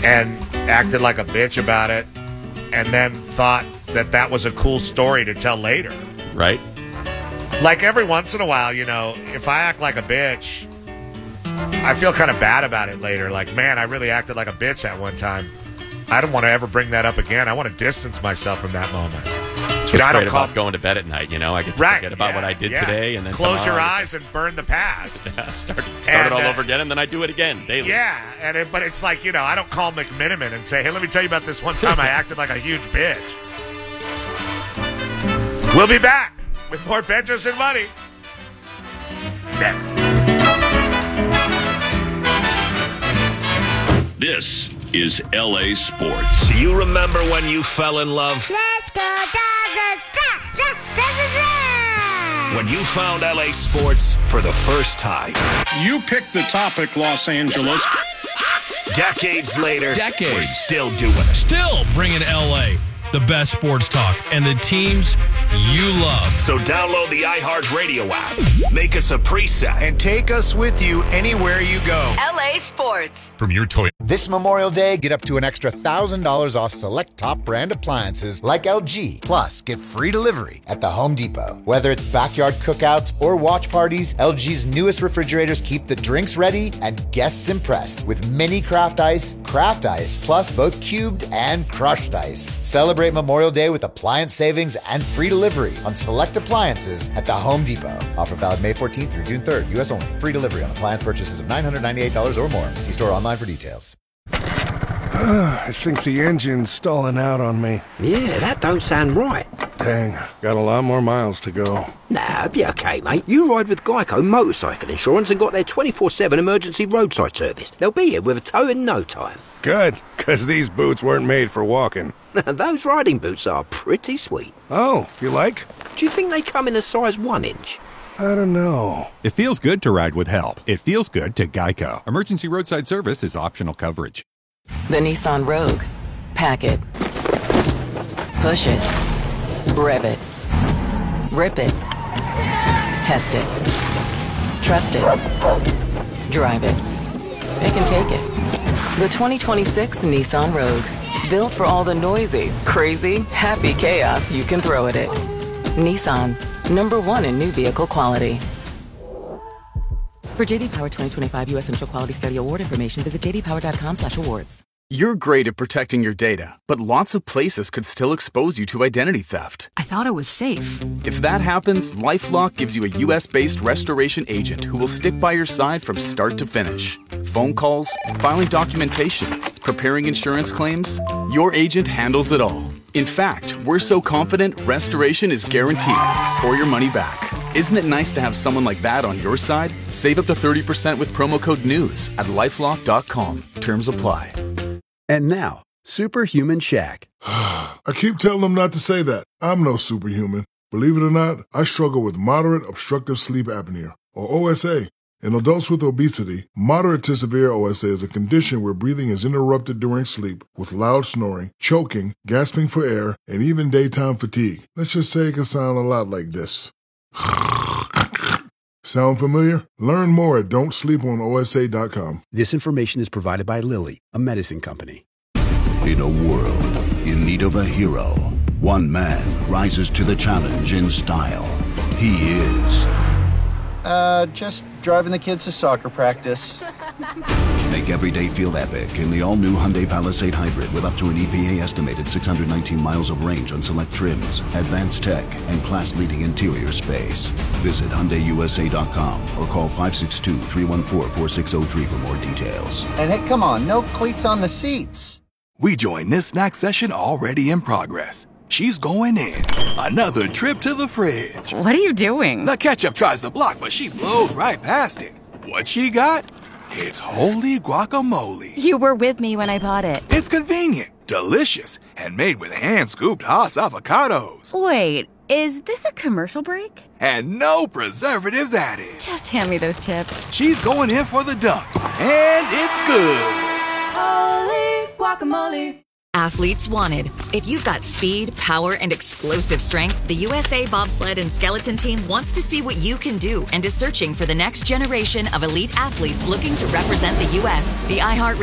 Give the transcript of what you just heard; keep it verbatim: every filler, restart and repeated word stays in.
and acted like a bitch about it, and then thought that that was a cool story to tell later. Right. Like every once in a while, you know, if I act like a bitch, I feel kind of bad about it later. Like, man, I really acted like a bitch at one time. I don't want to ever bring that up again. I want to distance myself from that moment. It's you know, what's I don't great call about going to bed at night, you know? I get to right, forget about yeah, what I did yeah. today, and then close your tomorrow eyes and burn the past. Yeah, start start And, it all uh, over again, and then I do it again daily. Yeah, and it, but it's like, you know, I don't call McMiniman and say, hey, let me tell you about this one time I acted like a huge bitch. We'll be back with more Benjis and Money next. This is L A Sports. Do you remember when you fell in love? Let's go, When you found L A Sports for the first time? You picked the topic, Los Angeles. Decades later, Decades. we're still doing it. Still bringing L A the best sports talk and the teams you love. So download the iHeartRadio app. Make us a preset. And take us with you anywhere you go. L A Sports. From your toy. This Memorial Day, get up to an extra one thousand dollars off select top brand appliances like L G. Plus, get free delivery at the Home Depot. Whether it's backyard cookouts or watch parties, L G's newest refrigerators keep the drinks ready and guests impressed with mini craft ice, craft ice, plus both cubed and crushed ice. Celebrate Memorial Day with appliance savings and free delivery on select appliances at the Home Depot. Offer valid May fourteenth through June third. U S only. Free delivery on appliance purchases of nine hundred ninety-eight dollars or more. See store online for details. I think the engine's stalling out on me. Yeah, that don't sound right. Dang, got a lot more miles to go. Nah, be okay, mate. You ride with Geico Motorcycle Insurance and got their twenty-four seven emergency roadside service. They'll be here with a tow in no time. Good, because these boots weren't made for walking. Those riding boots are pretty sweet. Oh, you like? Do you think they come in a size one inch? I don't know. It feels good to ride with help. It feels good to Geico. Emergency roadside service is optional coverage. The Nissan Rogue. Pack it. Push it. Rev it. Rip it. Test it. Trust it. Drive it. It can take it. The twenty twenty-six Nissan Rogue. Built for all the noisy, crazy, happy chaos you can throw at it. Nissan. Number one in new vehicle quality. For J D Power twenty twenty-five U S Central Quality Study Award information, visit j d power dot com slash awards. You're great at protecting your data, but lots of places could still expose you to identity theft. I thought it was safe. If that happens, LifeLock gives you a U S-based restoration agent who will stick by your side from start to finish. Phone calls, filing documentation, preparing insurance claims, your agent handles it all. In fact, we're so confident restoration is guaranteed or your money back. Isn't it nice to have someone like that on your side? Save up to thirty percent with promo code NEWS at lifelock dot com. Terms apply. And now, Superhuman Shaq. I keep telling them not to say that. I'm no superhuman. Believe it or not, I struggle with moderate obstructive sleep apnea, or O S A. In adults with obesity, moderate to severe O S A is a condition where breathing is interrupted during sleep with loud snoring, choking, gasping for air, and even daytime fatigue. Let's just say it can sound a lot like this. Sound familiar? Learn more at don't sleep on O S A dot com. This information is provided by Lilly, a medicine company. In a world in need of a hero, one man rises to the challenge in style. He is... Uh, just driving the kids to soccer practice. Make every day feel epic in the all-new Hyundai Palisade Hybrid with up to an E P A-estimated six hundred nineteen miles of range on select trims, advanced tech, and class-leading interior space. Visit Hyundai U S A dot com or call five six two, three one four, four six zero three for more details. And hey, come on, no cleats on the seats. We join this snack session already in progress. She's going in. Another trip to the fridge. What are you doing? The ketchup tries to block, but she blows right past it. What she got? It's holy guacamole. You were with me when I bought it. It's convenient, delicious, and made with hand-scooped Haas avocados. Wait, is this a commercial break? And no preservatives added. Just hand me those chips. She's going in for the dunk, and it's good. Holy guacamole. Athletes wanted. If you've got speed, power, and explosive strength, the U S A Bobsled and Skeleton Team wants to see what you can do and is searching for the next generation of elite athletes looking to represent the U S The iHeart